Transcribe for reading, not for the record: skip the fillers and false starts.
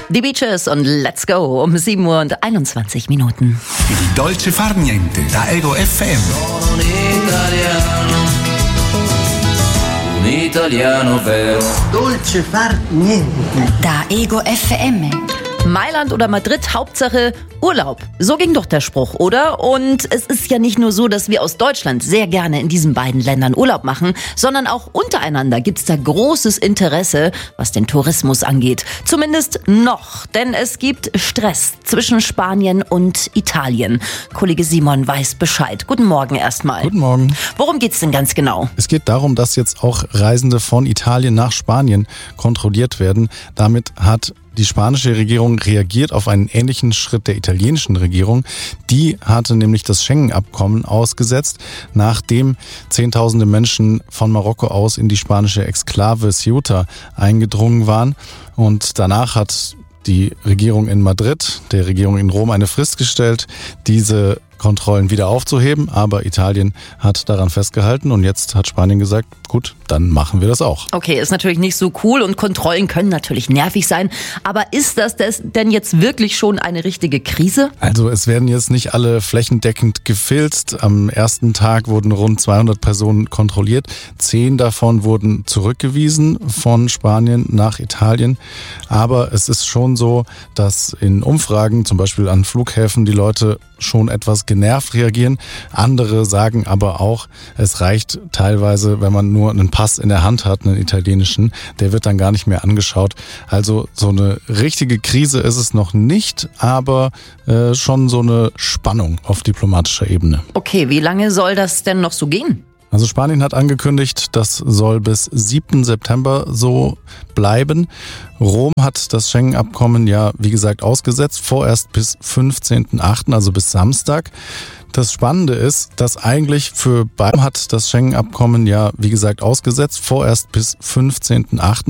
Die Beaches und Let's Go um 7:21 Uhr. Il dolce far niente da Ego FM. Un italiano vero. Dolce far niente. Da Ego FM. Mailand oder Madrid, Hauptsache Urlaub. So ging doch der Spruch, oder? Und es ist ja nicht nur so, dass wir aus Deutschland sehr gerne in diesen beiden Ländern Urlaub machen, sondern auch untereinander gibt's da großes Interesse, was den Tourismus angeht. Zumindest noch, denn es gibt Stress zwischen Spanien und Italien. Kollege Simon weiß Bescheid. Guten Morgen erstmal. Guten Morgen. Worum geht's denn ganz genau? Es geht darum, dass jetzt auch Reisende von Italien nach Spanien kontrolliert werden. Damit hat die spanische Regierung reagiert auf einen ähnlichen Schritt der italienischen Regierung. Die hatte nämlich das Schengen-Abkommen ausgesetzt, nachdem Zehntausende Menschen von Marokko aus in die spanische Exklave Ceuta eingedrungen waren. Und danach hat die Regierung in Madrid, der Regierung in Rom eine Frist gestellt, diese Kontrollen wieder aufzuheben, aber Italien hat daran festgehalten und jetzt hat Spanien gesagt, gut, dann machen wir das auch. Okay, ist natürlich nicht so cool und Kontrollen können natürlich nervig sein, aber ist das denn jetzt wirklich schon eine richtige Krise? Also es werden jetzt nicht alle flächendeckend gefilzt. Am ersten Tag wurden rund 200 Personen kontrolliert. 10 davon wurden zurückgewiesen von Spanien nach Italien. Aber es ist schon so, dass in Umfragen, zum Beispiel an Flughäfen, die Leute schon etwas genervt reagieren. Andere sagen aber auch, es reicht teilweise, wenn man nur einen Pass in der Hand hat, einen italienischen, der wird dann gar nicht mehr angeschaut. Also so eine richtige Krise ist es noch nicht, aber schon so eine Spannung auf diplomatischer Ebene. Okay, wie lange soll das denn noch so gehen? Also Spanien hat angekündigt, das soll bis 7. September so bleiben. Rom hat das Schengen-Abkommen ja, wie gesagt, ausgesetzt, vorerst bis 15.8., also bis Samstag. Das Spannende ist, dass eigentlich für Bayern hat das Schengen-Abkommen ja, wie gesagt, ausgesetzt, vorerst bis 15.8.